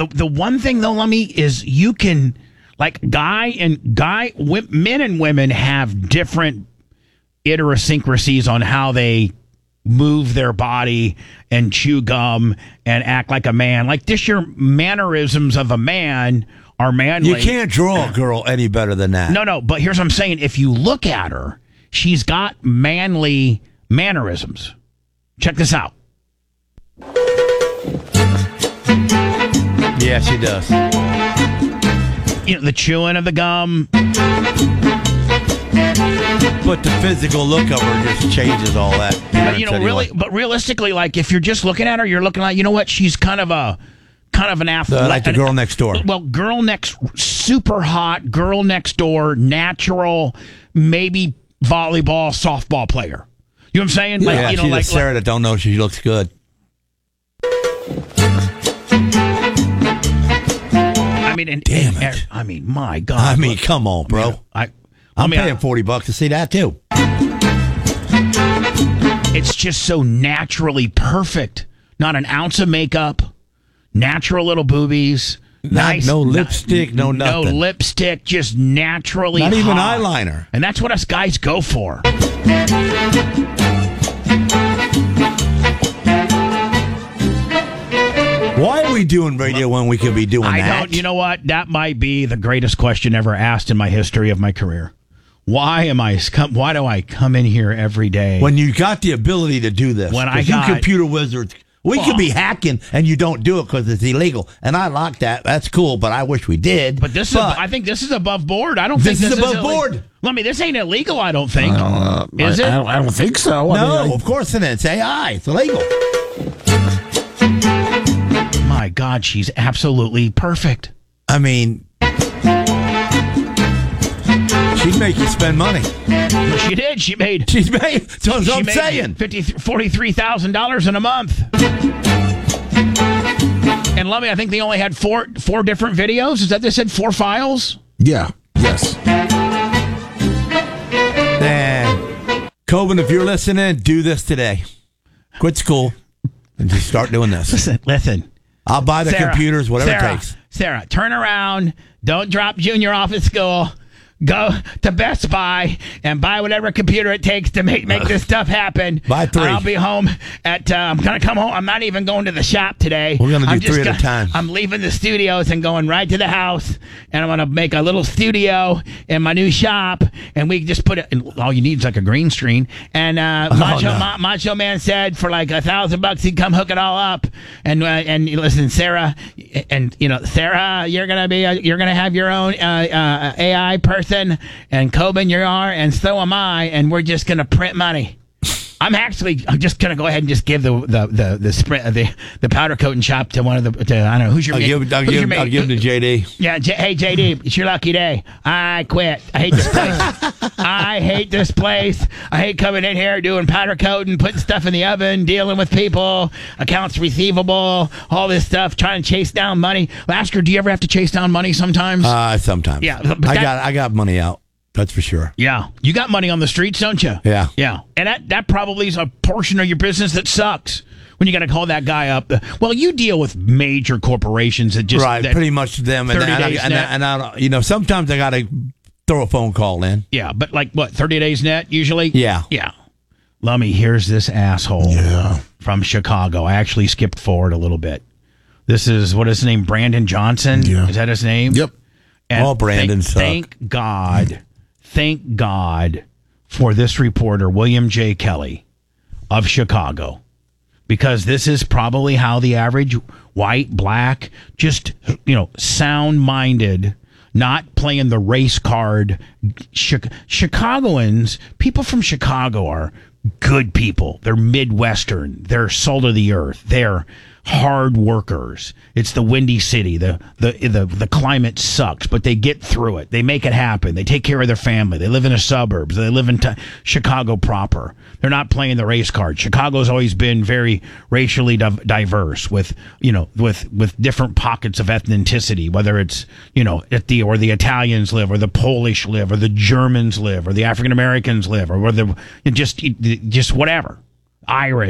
the one thing though, Lummy, is you can like men and women have different idiosyncrasies on how they move their body and chew gum and act like a man. Like just your mannerisms of a man are manly. You can't draw a girl any better than that. No, but here's what I'm saying. If you look at her, she's got manly mannerisms. Check this out. Yeah, she does. You know, the chewing of the gum. But the physical look of her just changes all that. But realistically, like if you're just looking at her, you're looking like, you know what? She's kind of an athlete. Like the girl next door. Well, super hot, girl next door, natural, maybe volleyball, softball player. You know what I'm saying? Yeah, she's like Sarah that don't know she looks good. I mean, damn it. I mean, my God. I mean, come on, bro. I'm paying $40 to see that too. It's just so naturally perfect. Not an ounce of makeup. Natural little boobies. Nice. No lipstick, no nothing. No lipstick, just naturally Not even hot. eyeliner. And that's what us guys go for. Why are we doing radio when we could be doing that? You know what? That might be the greatest question ever asked in my history of my career. Why do I come in here every day? When you got the ability to do this. You computer wizards. We could be hacking and you don't do it because it's illegal. And I like that. That's cool, but I wish we did. But I think this is above board. I don't think this is above board. Let me, this ain't illegal, I don't think. Is it? I don't think so. No, of course it is. It's AI. It's illegal. My God, she's absolutely perfect. I mean, she'd make you spend money. Well, she did. She's made. That's what I'm saying. $43,000 in a month. And Lummy, I think they only had four different videos. Is that they said 4 files? Yeah. Yes. And Coben, if you're listening, do this today. Quit school and just start doing this. Listen. I'll buy the computers, whatever it takes. Sarah, turn around. Don't drop Junior off at school. Go to Best Buy and buy whatever computer it takes to make this stuff happen. Buy 3. I'll be home at. I'm gonna come home. I'm not even going to the shop today. We're gonna do 3 at a time. I'm leaving the studios and going right to the house, and I'm gonna make a little studio in my new shop, and we just put it. And all you need is like a green screen. And Macho Man said for like $1,000 he'd come hook it all up. And listen, Sarah, Sarah, you're gonna have your own AI person. And Coben, you are, and so am I, and we're just going to print money. I'm just going to go ahead and just give the powder coating shop to one of the. I don't know who's your mate. I'll give him to JD. Yeah, hey JD, it's your lucky day. I quit. I hate this place. I hate coming in here doing powder coating, putting stuff in the oven, dealing with people, accounts receivable, all this stuff, trying to chase down money. Ask her, do you ever have to chase down money sometimes? Sometimes. Yeah, I got money out. That's for sure. Yeah. You got money on the streets, don't you? Yeah. Yeah. And that probably is a portion of your business that sucks when you got to call that guy up. Well, you deal with major corporations that just... Right, pretty much them. And sometimes I got to throw a phone call in. Yeah, but like what, 30 days net usually? Yeah. Yeah. Lummy, here's this asshole from Chicago. I actually skipped forward a little bit. This is, what is his name? Brandon Johnson? Yeah. Is that his name? Yep. And all Brandon suck. Thank God for this reporter, William J. Kelly of Chicago, because this is probably how the average white, black, just, sound-minded, not playing the race card. Chicagoans, people from Chicago are good people. They're Midwestern. They're salt of the earth. They're hard workers. It's the Windy City. The climate sucks, but they get through it. They make it happen. They take care of their family. They live in the suburbs. They live in Chicago proper. They're not playing the race card. Chicago's always been very racially diverse with different pockets of ethnicity, whether it's, where the Italians live or the Polish live or the Germans live or the African Americans live or where just whatever. Irish.